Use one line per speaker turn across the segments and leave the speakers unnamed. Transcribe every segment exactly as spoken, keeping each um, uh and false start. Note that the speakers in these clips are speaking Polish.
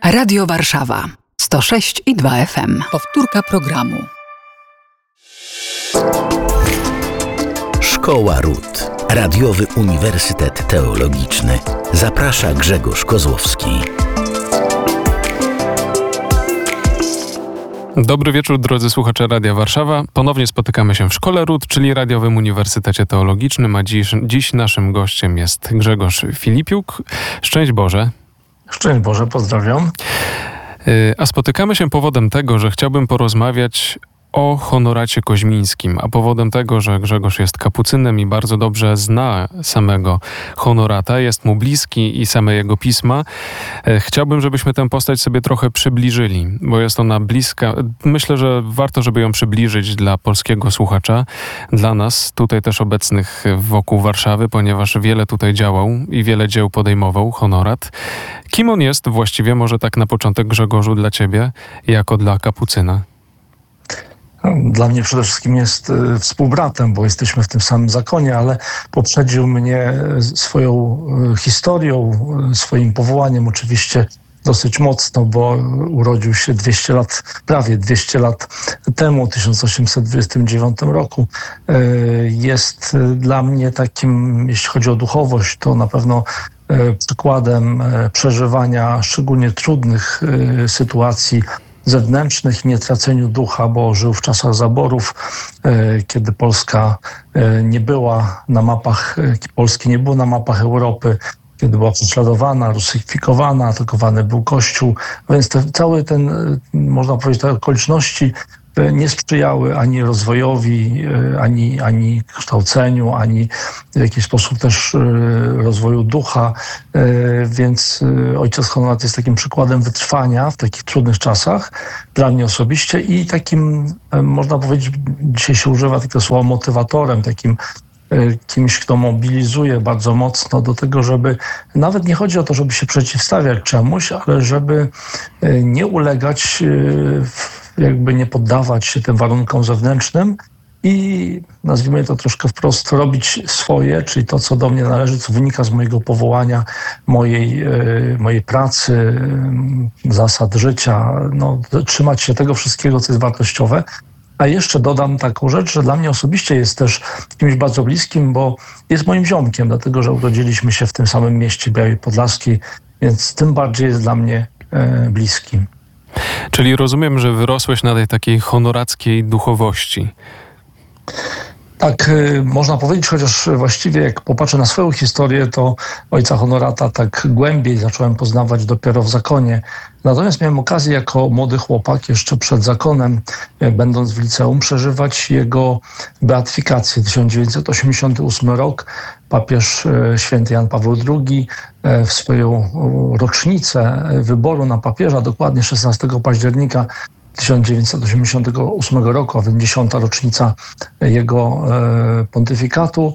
Radio Warszawa sto sześć i dwa F M. Powtórka programu.
Szkoła Ród. Radiowy Uniwersytet Teologiczny. Zaprasza Grzegorz Kozłowski.
Dobry wieczór, drodzy słuchacze Radia Warszawa. Ponownie spotykamy się w Szkole Ród, czyli Radiowym Uniwersytecie Teologicznym, a dziś, dziś naszym gościem jest Grzegorz Filipiuk. Szczęść Boże.
Szczęść Boże, pozdrawiam.
A spotykamy się powodem tego, że chciałbym porozmawiać o honoracie koźmińskim, a powodem tego, że Grzegorz jest kapucynem i bardzo dobrze zna samego honorata, jest mu bliski i same jego pisma. Chciałbym, żebyśmy tę postać sobie trochę przybliżyli, bo jest ona bliska. Myślę, że warto, żeby ją przybliżyć dla polskiego słuchacza, dla nas, tutaj też obecnych wokół Warszawy, ponieważ wiele tutaj działał i wiele dzieł podejmował honorat. Kim on jest właściwie, może tak na początek, Grzegorzu, dla ciebie, jako dla kapucyna?
Dla mnie przede wszystkim jest współbratem, bo jesteśmy w tym samym zakonie, ale poprzedził mnie swoją historią, swoim powołaniem oczywiście dosyć mocno, bo urodził się dwieście lat, prawie dwieście lat temu, w tysiąc osiemset dwudziestym dziewiątym roku. Jest dla mnie takim, jeśli chodzi o duchowość, to na pewno przykładem przeżywania szczególnie trudnych sytuacji zewnętrznych, nie traceniu ducha, bo żył w czasach zaborów, kiedy Polska nie była na mapach, Polski nie było na mapach Europy, kiedy była prześladowana, rusyfikowana, atakowany był Kościół, więc te, cały ten, można powiedzieć, te okoliczności nie sprzyjały ani rozwojowi, ani, ani kształceniu, ani w jakiś sposób też rozwoju ducha, więc ojciec Honorat jest takim przykładem wytrwania w takich trudnych czasach dla mnie osobiście i takim, można powiedzieć, dzisiaj się używa takiego słowa motywatorem, takim kimś, kto mobilizuje bardzo mocno do tego, żeby, nawet nie chodzi o to, żeby się przeciwstawiać czemuś, ale żeby nie ulegać, jakby nie poddawać się tym warunkom zewnętrznym i, nazwijmy to troszkę wprost, robić swoje, czyli to, co do mnie należy, co wynika z mojego powołania, mojej, mojej pracy, zasad życia, no, trzymać się tego wszystkiego, co jest wartościowe. A jeszcze dodam taką rzecz, że dla mnie osobiście jest też kimś bardzo bliskim, bo jest moim ziomkiem, dlatego że urodziliśmy się w tym samym mieście Białej Podlaskiej, więc tym bardziej jest dla mnie e, bliskim.
Czyli rozumiem, że wyrosłeś na tej takiej honorackiej duchowości.
Tak, można powiedzieć, chociaż właściwie jak popatrzę na swoją historię, to ojca Honorata tak głębiej zacząłem poznawać dopiero w zakonie. Natomiast miałem okazję jako młody chłopak, jeszcze przed zakonem, będąc w liceum, przeżywać jego beatyfikację. tysiąc dziewięćset osiemdziesiąty ósmy rok, papież święty Jan Paweł drugi w swoją rocznicę wyboru na papieża, dokładnie szesnastego października tysiąc dziewięćset osiemdziesiątego ósmego roku, a więc dziesiąta rocznica jego e, pontyfikatu,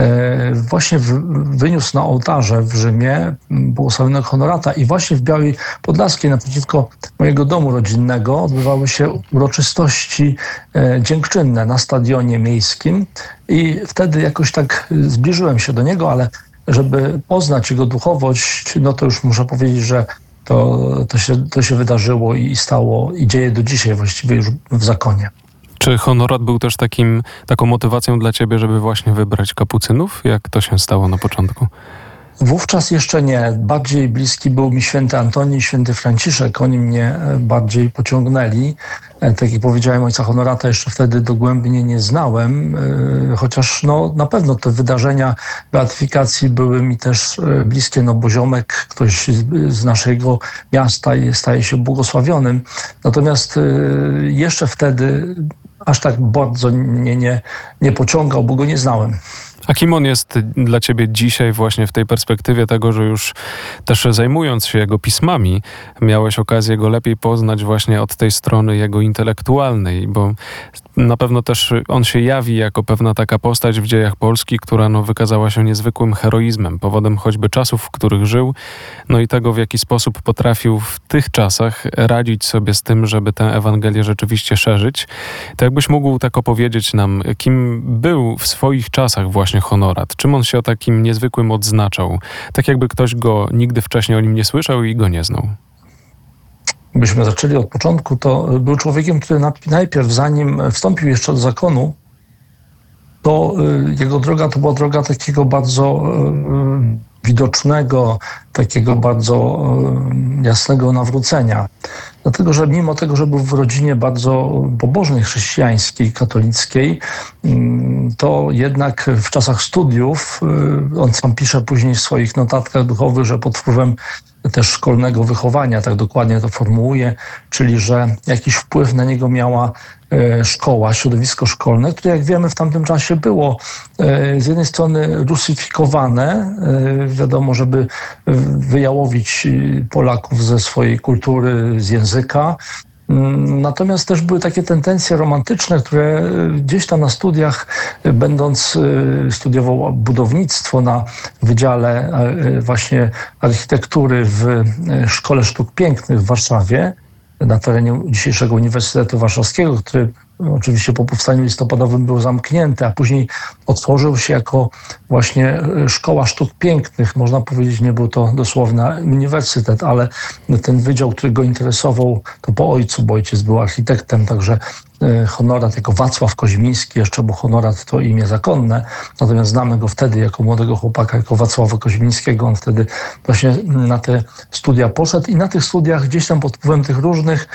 e, właśnie w, wyniósł na ołtarze w Rzymie błogosławionego Honorata i właśnie w Białej Podlaskiej naprzeciwko mojego domu rodzinnego odbywały się uroczystości e, dziękczynne na stadionie miejskim i wtedy jakoś tak zbliżyłem się do niego, ale żeby poznać jego duchowość, no to już muszę powiedzieć, że To, to, się, to się wydarzyło i stało i dzieje do dzisiaj właściwie już w zakonie.
Czy honorat był też takim, taką motywacją dla ciebie, żeby właśnie wybrać kapucynów? Jak to się stało na początku?
Wówczas jeszcze nie. Bardziej bliski był mi święty Antoni i święty Franciszek. Oni mnie bardziej pociągnęli. Tak jak powiedziałem, ojca Honorata jeszcze wtedy dogłębnie nie znałem, chociaż no, na pewno te wydarzenia beatyfikacji były mi też bliskie, no bo ziomek, ktoś z naszego miasta staje się błogosławionym. Natomiast jeszcze wtedy aż tak bardzo mnie nie, nie pociągał, bo go nie znałem.
A kim on jest dla ciebie dzisiaj właśnie w tej perspektywie tego, że już też zajmując się jego pismami, miałeś okazję go lepiej poznać właśnie od tej strony jego intelektualnej, bo na pewno też on się jawi jako pewna taka postać w dziejach Polski, która no, wykazała się niezwykłym heroizmem, powodem choćby czasów, w których żył, no i tego, w jaki sposób potrafił w tych czasach radzić sobie z tym, żeby tę Ewangelię rzeczywiście szerzyć. To jakbyś mógł tak opowiedzieć nam, kim był w swoich czasach właśnie Honorat, czym on się o takim niezwykłym odznaczał, tak jakby ktoś go nigdy wcześniej o nim nie słyszał i go nie znał.
byśmy zaczęli od początku, to był człowiekiem, który najpierw, zanim wstąpił jeszcze do zakonu, to jego droga to była droga takiego bardzo widocznego, takiego bardzo jasnego nawrócenia. Dlatego, że mimo tego, że był w rodzinie bardzo pobożnej, chrześcijańskiej, katolickiej, to jednak w czasach studiów, on sam pisze później w swoich notatkach duchowych, że pod wpływem też szkolnego wychowania, tak dokładnie to formułuje, czyli że jakiś wpływ na niego miała szkoła, środowisko szkolne, które jak wiemy w tamtym czasie było z jednej strony rusyfikowane, wiadomo, żeby wyjałowić Polaków ze swojej kultury, z języka. Natomiast też były takie tendencje romantyczne, które gdzieś tam na studiach, będąc, studiował budownictwo na Wydziale właśnie Architektury w Szkole Sztuk Pięknych w Warszawie, na terenie dzisiejszego Uniwersytetu Warszawskiego, który oczywiście po powstaniu listopadowym był zamknięty, a później otworzył się jako właśnie Szkoła Sztuk Pięknych. Można powiedzieć, nie był to dosłownie uniwersytet, ale ten wydział, który go interesował, to po ojcu, bo ojciec był architektem, także honorat jako Wacław Koźmiński, jeszcze był honorat to imię zakonne, natomiast znamy go wtedy jako młodego chłopaka, jako Wacława Koźmińskiego. On wtedy właśnie na te studia poszedł i na tych studiach gdzieś tam pod wpływem tych różnych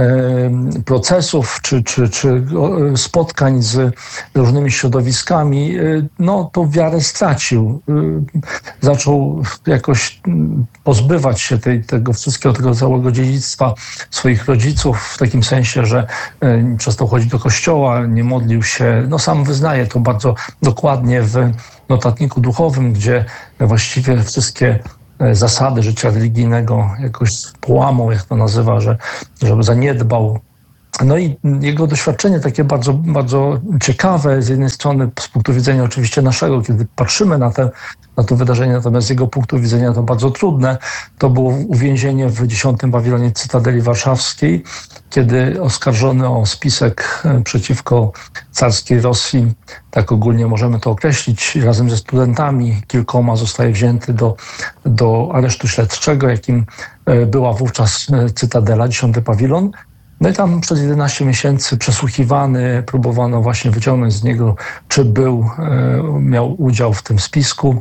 e, procesów czy, czy, czy spotkań z różnymi środowiskami, e, no to wiarę stracił. E, zaczął jakoś pozbywać się tej, tego wszystkiego, tego całego dziedzictwa swoich rodziców, w takim sensie, że e, przestał chodzić do kościoła, nie modlił się. No sam wyznaje to bardzo dokładnie w notatniku duchowym, gdzie właściwie wszystkie zasady życia religijnego jakoś połamał, jak to nazywa, że żeby zaniedbał. No i jego doświadczenie takie bardzo, bardzo ciekawe, z jednej strony z punktu widzenia oczywiście naszego, kiedy patrzymy na, te, na to wydarzenie, natomiast z jego punktu widzenia to bardzo trudne, to było uwięzienie w dziesiątym pawilonie Cytadeli Warszawskiej, kiedy oskarżony o spisek przeciwko carskiej Rosji, tak ogólnie możemy to określić, razem ze studentami kilkoma zostaje wzięty do, do aresztu śledczego, jakim była wówczas Cytadela, dziesiąty pawilon. No i tam przez jedenaście miesięcy przesłuchiwany, próbowano właśnie wyciągnąć z niego, czy był, miał udział w tym spisku.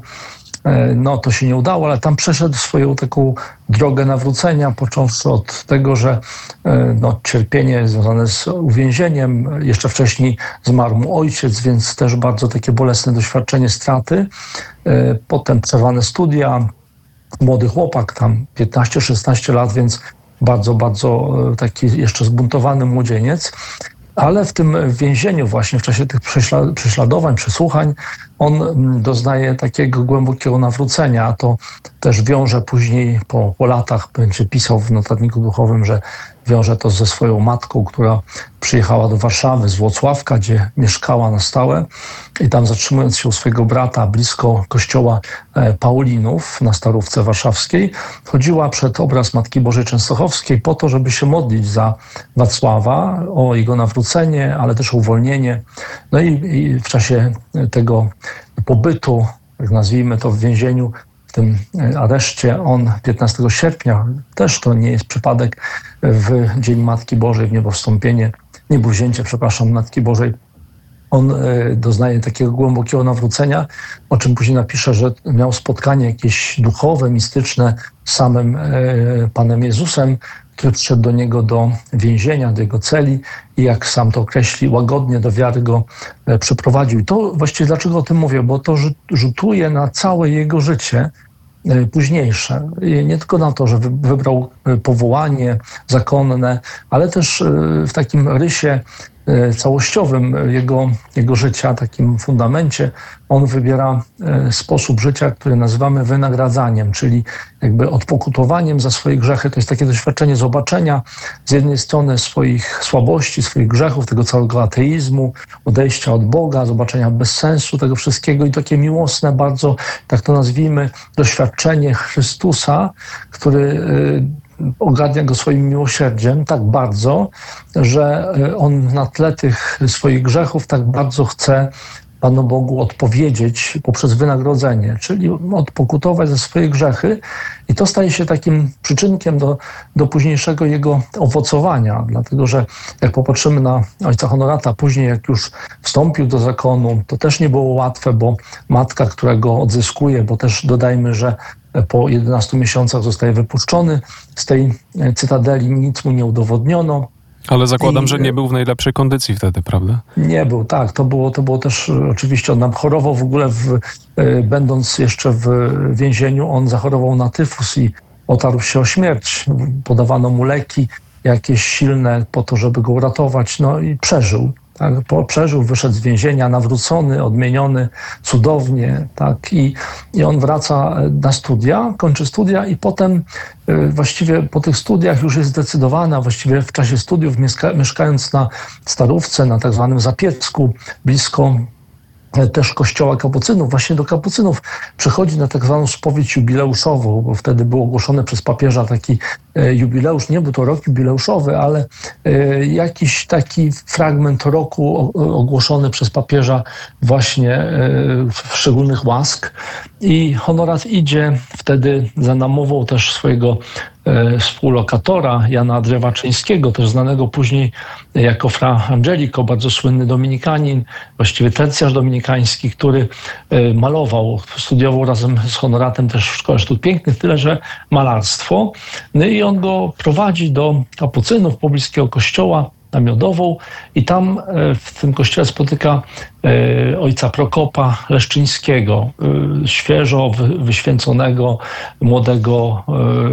No to się nie udało, ale tam przeszedł swoją taką drogę nawrócenia, począwszy od tego, że no, cierpienie związane z uwięzieniem, jeszcze wcześniej zmarł mu ojciec, więc też bardzo takie bolesne doświadczenie straty. Potem przerwane studia, młody chłopak, tam piętnaście szesnaście lat, więc bardzo, bardzo taki jeszcze zbuntowany młodzieniec. Ale w tym więzieniu właśnie, w czasie tych prześladowań, przesłuchań, on doznaje takiego głębokiego nawrócenia, a to też wiąże później, po, po latach, będzie pisał w notatniku duchowym, że wiąże to ze swoją matką, która przyjechała do Warszawy z Włocławka, gdzie mieszkała na stałe i tam, zatrzymując się u swojego brata blisko kościoła Paulinów na Starówce Warszawskiej, chodziła przed obraz Matki Bożej Częstochowskiej po to, żeby się modlić za Wacława, o jego nawrócenie, ale też o uwolnienie. No i, i w czasie tego pobytu, jak nazwijmy to, w więzieniu, w tym areszcie, on piętnastego sierpnia, też to nie jest przypadek, w Dzień Matki Bożej, w niebowstąpienie, niebowzięcie, przepraszam, Matki Bożej, on doznaje takiego głębokiego nawrócenia, o czym później napisze, że miał spotkanie jakieś duchowe, mistyczne z samym Panem Jezusem, który przyszedł do niego do więzienia, do jego celi i jak sam to określi, łagodnie do wiary go przyprowadził. I to właściwie dlaczego o tym mówię? Bo to rzutuje na całe jego życie późniejsze. I nie tylko na to, że wybrał powołanie zakonne, ale też w takim rysie całościowym jego, jego życia, takim fundamencie, on wybiera sposób życia, który nazywamy wynagradzaniem, czyli jakby odpokutowaniem za swoje grzechy. To jest takie doświadczenie zobaczenia z jednej strony swoich słabości, swoich grzechów, tego całego ateizmu, odejścia od Boga, zobaczenia bezsensu tego wszystkiego i takie miłosne bardzo, tak to nazwijmy, doświadczenie Chrystusa, który ogarnia go swoim miłosierdziem tak bardzo, że on na tle tych swoich grzechów tak bardzo chce Panu Bogu odpowiedzieć poprzez wynagrodzenie, czyli odpokutować za swoje grzechy i to staje się takim przyczynkiem do, do późniejszego jego owocowania, dlatego że jak popatrzymy na ojca Honorata później, jak już wstąpił do zakonu, to też nie było łatwe, bo matka, która go odzyskuje, bo też dodajmy, że po jedenastu miesiącach zostaje wypuszczony z tej cytadeli, nic mu nie udowodniono.
Ale zakładam,
I,
że nie był w najlepszej kondycji wtedy, prawda?
Nie był, tak. To było, to było też oczywiście, on nam chorował w ogóle, w, będąc jeszcze w więzieniu, on zachorował na tyfus i otarł się o śmierć. Podawano mu leki jakieś silne po to, żeby go uratować, no i przeżył. Tak, przeżył, wyszedł z więzienia, nawrócony, odmieniony, cudownie, tak, i, i on wraca na studia, kończy studia i potem y, właściwie po tych studiach już jest zdecydowana, właściwie w czasie studiów mieszka, mieszkając na Starówce, na tak zwanym Zapiecku, blisko też kościoła kapucynów, właśnie do kapucynów przychodzi na tak zwaną spowiedź jubileuszową, bo wtedy był ogłoszony przez papieża taki jubileusz, nie był to rok jubileuszowy, ale jakiś taki fragment roku ogłoszony przez papieża właśnie szczególnych łask i Honorat idzie wtedy za namową też swojego współlokatora Jana Drzewaczyńskiego, też znanego później jako Fra Angelico, bardzo słynny dominikanin, właściwie tercjarz dominikański, który malował, studiował razem z Honoratem też w Szkole Sztuk Pięknych, tyle że malarstwo. No i on go prowadzi do kapucynów, pobliskiego kościoła, na Miodową i tam w tym kościele spotyka ojca Prokopa Leszczyńskiego, świeżo wyświęconego, młodego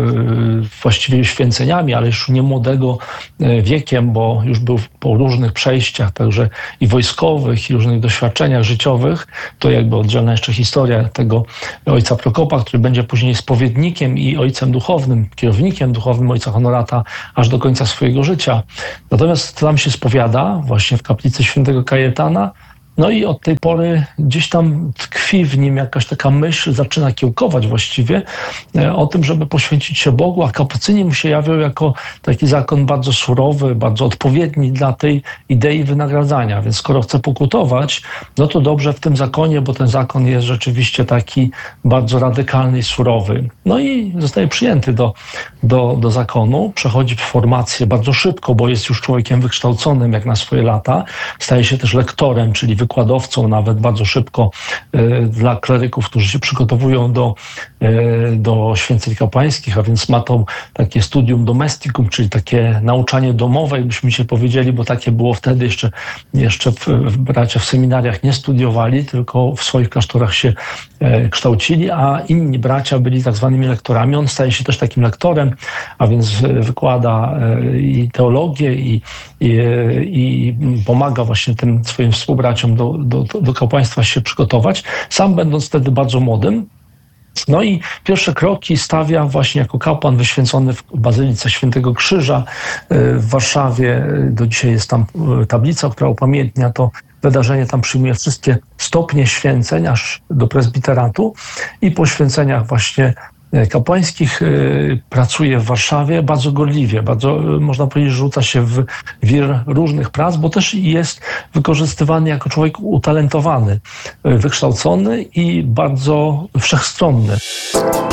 właściwie święceniami, ale już nie młodego wiekiem, bo już był po różnych przejściach, także i wojskowych, i różnych doświadczeniach życiowych. To jakby oddzielna jeszcze historia tego ojca Prokopa, który będzie później spowiednikiem i ojcem duchownym, kierownikiem duchownym ojca Honorata aż do końca swojego życia. Natomiast tam się spowiada właśnie w kaplicy świętego Kajetana. No i od tej pory gdzieś tam tkwi w nim jakaś taka myśl, zaczyna kiełkować właściwie o tym, żeby poświęcić się Bogu, a kapucyni mu się jawią jako taki zakon bardzo surowy, bardzo odpowiedni dla tej idei wynagradzania. Więc skoro chce pokutować, no to dobrze w tym zakonie, bo ten zakon jest rzeczywiście taki bardzo radykalny i surowy. No i zostaje przyjęty do, do, do zakonu, przechodzi formację bardzo szybko, bo jest już człowiekiem wykształconym jak na swoje lata. Staje się też lektorem, czyli wykładowcą nawet bardzo szybko y, dla kleryków, którzy się przygotowują do, y, do święceń kapłańskich, a więc ma to takie studium domesticum, czyli takie nauczanie domowe, jakbyśmy się powiedzieli, bo takie było wtedy jeszcze, jeszcze w, w bracia w seminariach nie studiowali, tylko w swoich klasztorach się y, kształcili, a inni bracia byli tak zwanymi lektorami. On staje się też takim lektorem, a więc y, wykłada y, i teologię i, i, i pomaga właśnie tym swoim współbraciom do, do, do kapłaństwa się przygotować, sam będąc wtedy bardzo młodym. No i pierwsze kroki stawia właśnie jako kapłan wyświęcony w Bazylice Świętego Krzyża w Warszawie. Do dzisiaj jest tam tablica, która upamiętnia to wydarzenie. Tam przyjmuje wszystkie stopnie święceń, aż do prezbiteratu i po święceniach właśnie kapłańskich pracuje w Warszawie bardzo gorliwie, bardzo, można powiedzieć, rzuca się w wir różnych prac, bo też jest wykorzystywany jako człowiek utalentowany, wykształcony i bardzo wszechstronny.